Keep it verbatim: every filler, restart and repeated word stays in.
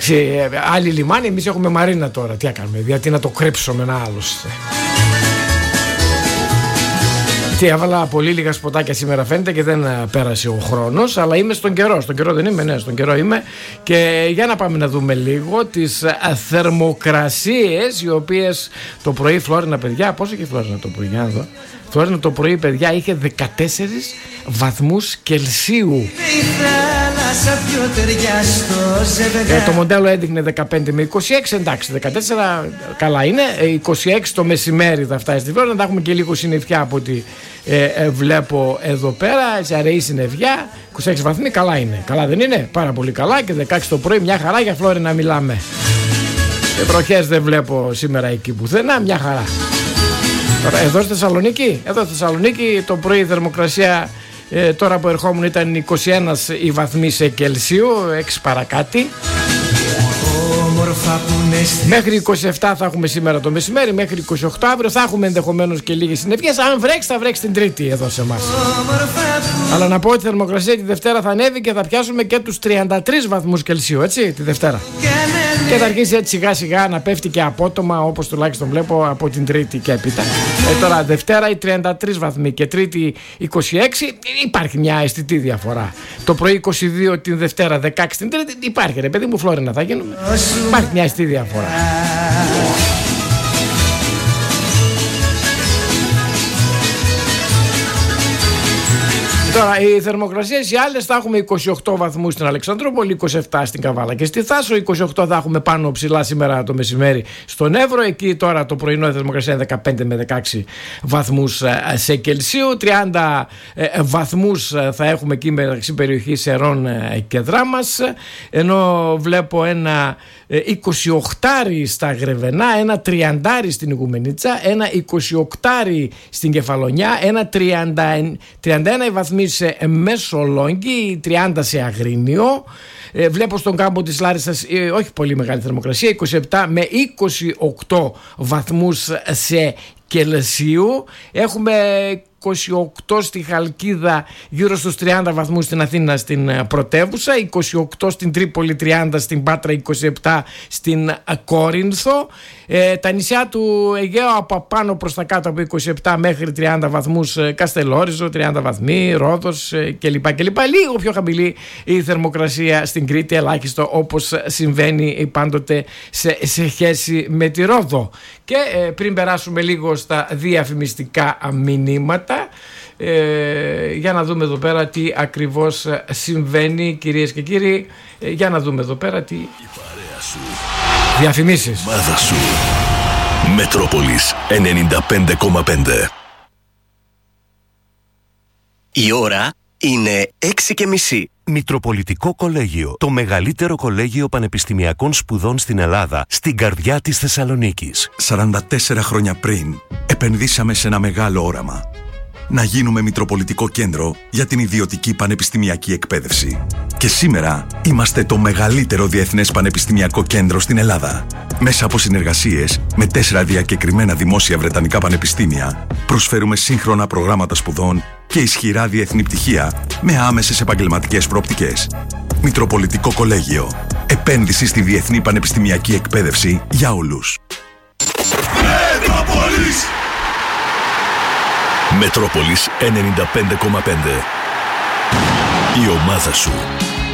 Εντάξει, άλλοι λιμάνι, εμείς έχουμε μαρίνα τώρα. Τι κάνουμε, γιατί να το κρύψουμε ένα άλλο. Τι, έβαλα πολύ λίγα σποτάκια σήμερα φαίνεται και δεν πέρασε ο χρόνος, αλλά είμαι στον καιρό. Στον καιρό δεν είμαι, ναι, στον καιρό είμαι. Και για να πάμε να δούμε λίγο τις θερμοκρασίες, οι οποίες το πρωί, Φλόρινα, παιδιά, πόσο είχε η Φλόρινα το πρωί, για να δω. Φλόρινα το πρωί, παιδιά, είχε δεκατέσσερις βαθμούς Κελσίου. Ε, το μοντέλο έδειχνε δεκαπέντε με είκοσι έξι, εντάξει, δεκατέσσερα καλά είναι, είκοσι έξι το μεσημέρι θα φτάσει στη Φλόρινα, θα έχουμε και λίγο συννεφιά από ό,τι ε, ε, βλέπω εδώ πέρα, σε αραιή συννεφιά, είκοσι έξι βαθμοί, καλά είναι, καλά δεν είναι, πάρα πολύ καλά, και δεκαέξι το πρωί, μια χαρά, για Φλόρινα μιλάμε. Ε, βροχές δεν βλέπω σήμερα εκεί πουθενά, μια χαρά. Εδώ στη Θεσσαλονίκη, εδώ στη Θεσσαλονίκη το πρωί η θερμοκρασία ε, τώρα που ερχόμουν ήταν είκοσι ένα οι βαθμοί σε Κελσίου, έξι παρακάτι. Μέχρι είκοσι επτά θα έχουμε σήμερα το μεσημέρι, μέχρι είκοσι οκτώ αύριο θα έχουμε ενδεχομένως και λίγες συννεφιές. Αν βρέξει, θα βρέξει την Τρίτη εδώ σε εμάς. Αλλά να πω ότι η θερμοκρασία τη Δευτέρα θα ανέβει και θα πιάσουμε και τους τριάντα τρεις βαθμούς Κελσίου, έτσι, τη Δευτέρα. Και θα αρχίσει έτσι σιγά σιγά να πέφτει και απότομα, όπως τουλάχιστον βλέπω από την Τρίτη και έπειτα. Ε, τώρα Δευτέρα οι τριάντα τρεις βαθμοί και Τρίτη είκοσι έξι, υπάρχει μια αισθητή διαφορά. Το πρωί είκοσι δύο την Δευτέρα, δεκαέξι την Τρίτη, υπάρχει ρε παιδί μου, Φλόρινα θα γίνουμε. Υπάρχει μια αισθητή διαφορά. Τώρα οι θερμοκρασίες οι άλλες θα έχουμε είκοσι οκτώ βαθμούς στην Αλεξανδρούπολη, είκοσι επτά στην Καβάλα και στη Θάσο, είκοσι οκτώ θα έχουμε πάνω ψηλά σήμερα το μεσημέρι στον Εύρο. Εκεί τώρα το πρωινό η θερμοκρασία είναι δεκαπέντε με δεκαέξι βαθμούς σε Κελσίου, τριάντα βαθμούς θα έχουμε εκεί μεταξύ περιοχής Σερών και Δράμας, ενώ βλέπω ένα είκοσι οκτώ στα Γρεβενά, ένα τριάντα στην Ιγουμενίτσα, ένα είκοσι οκτώ στην Κεφαλονιά, ένα τριάντα, τριάντα ένα βαθμοί σε Μεσολόγγι, τριάντα σε Αγρίνιο. Ε, βλέπω στον κάμπο της Λάρισσας ε, όχι πολύ μεγάλη θερμοκρασία, είκοσι επτά με είκοσι οκτώ βαθμούς σε Κελσίου. Έχουμε είκοσι οκτώ στη Χαλκίδα, γύρω στους τριάντα βαθμούς στην Αθήνα στην πρωτεύουσα, είκοσι οκτώ στην Τρίπολη, τριάντα στην Πάτρα, είκοσι επτά στην Κόρινθο. Ε, τα νησιά του Αιγαίου από πάνω προς τα κάτω από είκοσι επτά μέχρι τριάντα βαθμούς, Καστελόριζο, τριάντα βαθμοί, Ρόδος κλπ. κλπ. Λίγο πιο χαμηλή η θερμοκρασία στην Κρήτη, ελάχιστο όπως συμβαίνει πάντοτε σε, σε σχέση με τη Ρόδο. Και ε, πριν περάσουμε λίγο στα διαφημιστικά μηνύματα, Ε, για να δούμε εδώ πέρα τι ακριβώς συμβαίνει, κυρίες και κύριοι. ε, Για να δούμε εδώ πέρα τι διαφημίσεις. Μάδα σου. Μετρόπολης ενενήντα πέντε κόμμα πέντε. Η ώρα είναι έξι και μισή. Μητροπολιτικό Κολέγιο, το μεγαλύτερο κολέγιο πανεπιστημιακών σπουδών στην Ελλάδα, στην καρδιά της Θεσσαλονίκης. σαράντα τέσσερα χρόνια πριν, επενδύσαμε σε ένα μεγάλο όραμα. Να γίνουμε Μητροπολιτικό Κέντρο για την ιδιωτική πανεπιστημιακή εκπαίδευση. Και σήμερα είμαστε το μεγαλύτερο διεθνές πανεπιστημιακό κέντρο στην Ελλάδα. Μέσα από συνεργασίες με τέσσερα διακεκριμένα δημόσια βρετανικά πανεπιστήμια, προσφέρουμε σύγχρονα προγράμματα σπουδών και ισχυρά διεθνή πτυχία με άμεσες επαγγελματικές προοπτικές. Μητροπολιτικό Κολέγιο. Επένδυση στη διεθνή πανεπιστημιακή εκπαίδευση για όλους. Μετρόπολης! Μετρόπολης ενενήντα πέντε κόμμα πέντε. Η ομάδα σου.